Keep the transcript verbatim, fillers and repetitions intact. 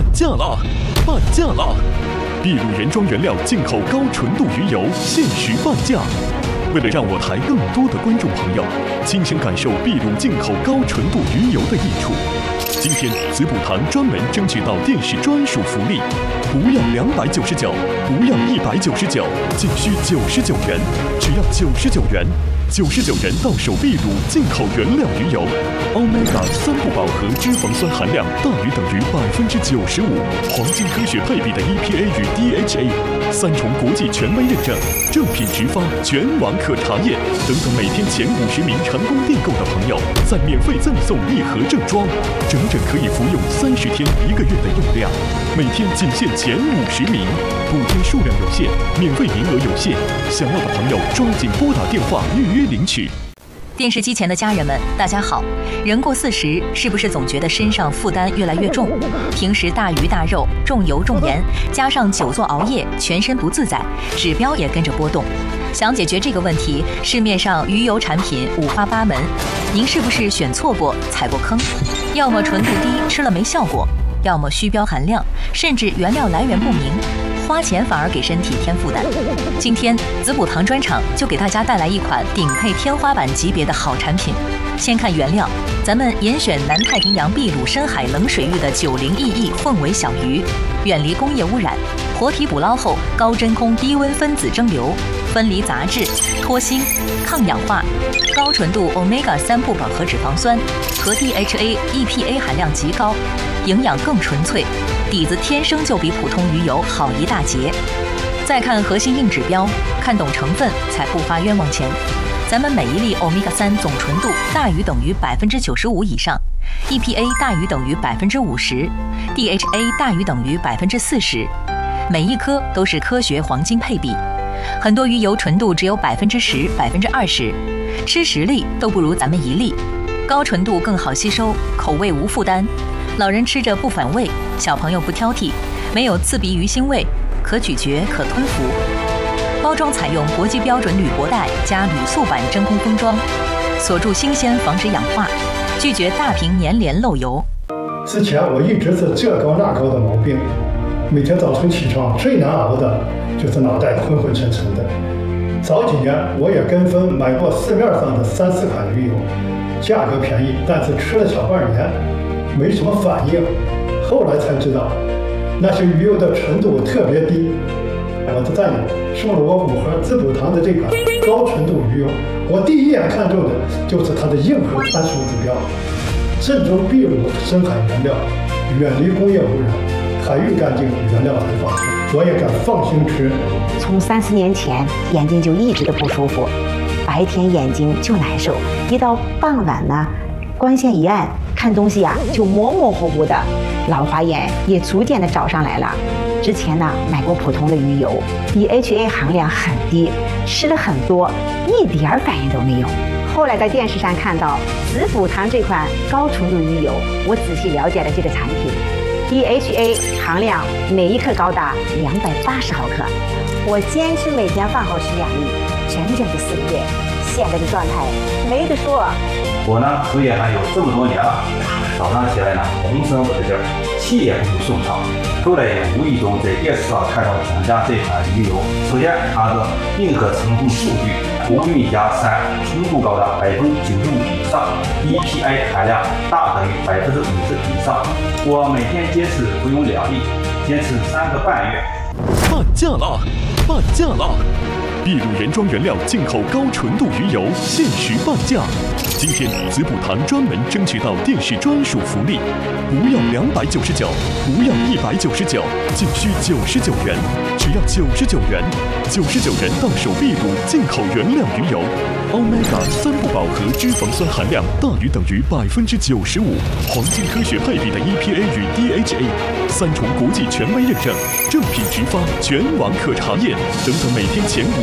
价了，半价了！秘鲁原装原料进口高纯度鱼油限时半价。为了让我台更多的观众朋友亲身感受秘鲁进口高纯度鱼油的益处，今天子补堂专门争取到电视专属福利，不要两百九十九，不要一百九十九，仅需九十九元，只要九十九元。九十九元到手秘鲁进口原料鱼油 ，Omega 三不饱和脂肪酸含量大于等于百分之九十五，黄金科学配比的 E P A 与 D H A， 三重国际权威认证，正品直发，全网可查验。等等，每天前五十名成功订购的朋友，再免费赠送一盒正装，整整可以服用三十天一个月的用量。每天仅限前五十名，补贴数量有限，免费名额有限，想要的朋友抓紧拨打电话预约领取。 电视机前的家人们，大家好！人过四十，是不是总觉得身上负担越来越重？平时大鱼大肉、重油重盐，加上久坐熬夜，全身不自在，指标也跟着波动。想解决这个问题，市面上鱼油产品五花八门，您是不是选错过、踩过坑？要么纯度低，吃了没效果；要么虚标含量，甚至原料来源不明。花钱反而给身体添负担。今天子补堂专场就给大家带来一款顶配天花板级别的好产品。先看原料，咱们严选南太平洋秘鲁深海冷水域的九零意义凤尾小鱼，远离工业污染，活体捕捞后高真空低温分子蒸馏，分离杂质，脱腥，抗氧化，高纯度 Omega 三不饱和脂肪酸和 D H A、E P A 含量极高，营养更纯粹。底子天生就比普通鱼油好一大截。再看核心硬指标，看懂成分才不花冤枉钱。咱们每一粒 Omega 三总纯度大于等于百分之九十五以上 ，E P A 大于等于百分之五十 ，D H A 大于等于百分之四十，每一颗都是科学黄金配比。很多鱼油纯度只有百分之十、百分之二十，吃十粒都不如咱们一粒。高纯度更好吸收，口味无负担。老人吃着不反胃，小朋友不挑剔，没有刺鼻鱼腥味，可咀嚼可吞服。包装采用国际标准铝箔袋加铝塑板真空封装，锁住新鲜，防止氧化，拒绝大瓶粘连漏油。 之前我一直是这高那高的毛病，每天早晨起床最难熬的就是脑袋昏昏沉沉的。早几年我也跟风买过市面上的三四款鱼油，价格便宜，但是吃了小半年没什么反应。后来才知道那些鱼油的纯度特别低。我的战友送了我五盒子补堂的这款高纯度鱼油，我第一眼看中的就是它的硬核参数指标，正宗秘鲁深海原料，远离工业污染，海域干净，原料才放心，我也敢放心吃。 从三四年前眼睛就一直都不舒服，白天眼睛就难受，一到傍晚呢，光线一暗，看东西啊就模模糊糊的，老花眼也逐渐的找上来了。之前呢买过普通的鱼油 ，D H A 含量很低，吃了很多，一点反应都没有。后来在电视上看到子补堂这款高纯度鱼油，我仔细了解了这个产品 ，D H A 含量每一克高达两百八十毫克，我坚持每天饭后吃两粒，整整的四个月，现在的状态没得说。 我呢从业还有这么多年了，早上起来呢浑身不得劲儿，气也不如顺畅。后来也无意中在电视上看到蒋家这款鱼油，首先它的硬核成分数据，无韵加三，纯度高达百分之九十五以上 ，E P A 含量大等于百分之五十以上。我每天坚持服用两粒，坚持三个半月。 半价了，半价了！秘鲁原装原料进口高纯度鱼油限时半价。今天子补堂专门争取到电视专属福利，不要两百九十九，不要一百九十九，仅需九十九元，只要九十九元，九十九元到手秘鲁进口原料鱼油 ，Omega 三不饱和脂肪酸含量大于等于百分之九十五，黄金科学配比的 E P A 与 D H A， 三重国际权威认证，正品直发，全网可查验，等等每天前五。